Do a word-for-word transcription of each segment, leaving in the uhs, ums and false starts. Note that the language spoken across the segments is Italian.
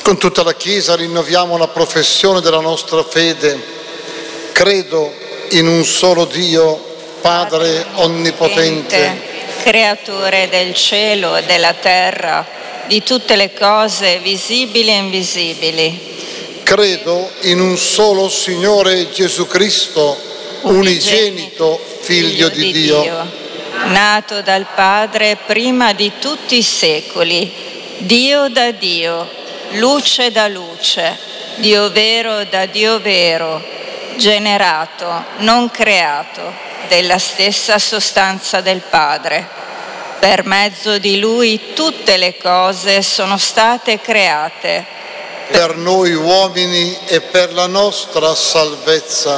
Con tutta la Chiesa rinnoviamo la professione della nostra fede. Credo in un solo Dio, Padre onnipotente, creatore del cielo e della terra, di tutte le cose visibili e invisibili. Credo in un solo Signore Gesù Cristo, unigenito Figlio di Dio, nato dal Padre prima di tutti i secoli, Dio da Dio, luce da luce, Dio vero da Dio vero, generato, non creato, della stessa sostanza del Padre. Per mezzo di Lui tutte le cose sono state create. Per noi uomini e per la nostra salvezza.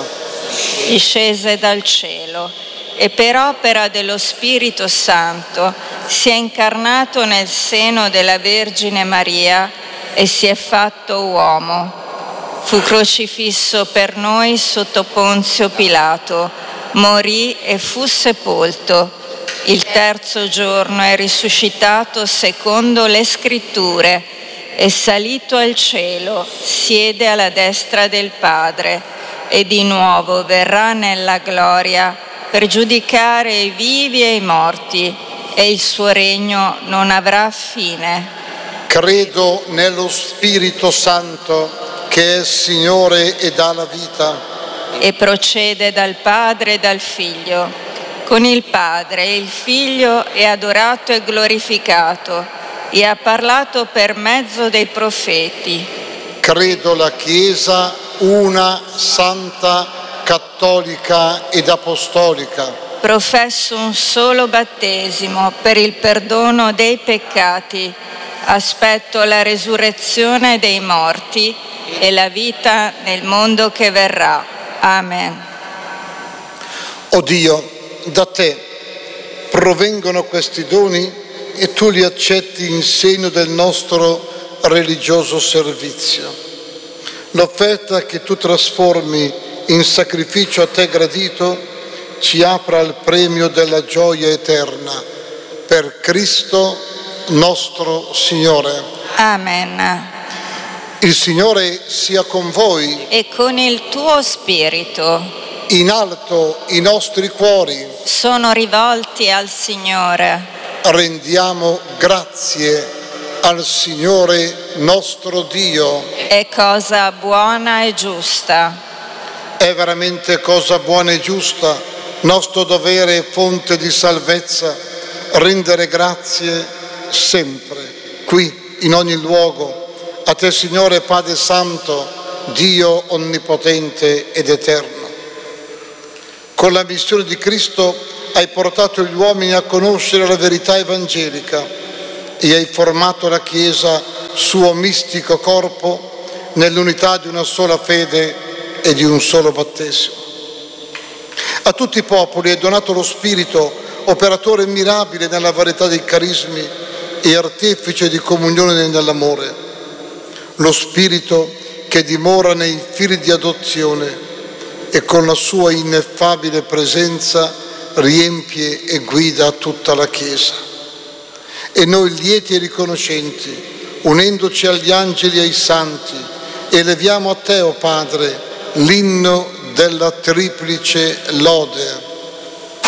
Discese dal cielo e per opera dello Spirito Santo si è incarnato nel seno della Vergine Maria e si è fatto uomo. Fu crocifisso per noi sotto Ponzio Pilato, morì e fu sepolto. Il terzo giorno è risuscitato secondo le Scritture, è salito al cielo, siede alla destra del Padre e di nuovo verrà nella gloria per giudicare i vivi e i morti, e il suo regno non avrà fine. Credo nello Spirito Santo, che è Signore e dà la vita, e procede dal Padre e dal Figlio. Con il Padre e il Figlio è adorato e glorificato, e ha parlato per mezzo dei profeti. Credo la Chiesa una, santa, cattolica ed apostolica. Professo un solo battesimo per il perdono dei peccati. Aspetto la resurrezione dei morti e la vita nel mondo che verrà. Amen. O Dio, da te provengono questi doni e tu li accetti in segno del nostro religioso servizio. L'offerta che tu trasformi in sacrificio a te gradito ci apra al premio della gioia eterna. Per Cristo nostro Signore. Amen. Il Signore sia con voi. E con il tuo spirito. In alto i nostri cuori sono rivolti al Signore. Rendiamo grazie al Signore nostro Dio. È cosa buona e giusta. È veramente cosa buona e giusta, nostro dovere e fonte di salvezza, rendere grazie sempre, qui, in ogni luogo, a te Signore Padre Santo, Dio onnipotente ed eterno. Con la missione di Cristo hai portato gli uomini a conoscere la verità evangelica e hai formato la Chiesa, suo mistico corpo, nell'unità di una sola fede e di un solo battesimo. A tutti i popoli hai donato lo Spirito, operatore mirabile nella varietà dei carismi e artefice di comunione nell'amore, lo Spirito che dimora nei fili di adozione e con la sua ineffabile presenza riempie e guida tutta la Chiesa. E noi lieti e riconoscenti, unendoci agli angeli e ai santi, eleviamo a te, o Padre, l'inno della triplice lode.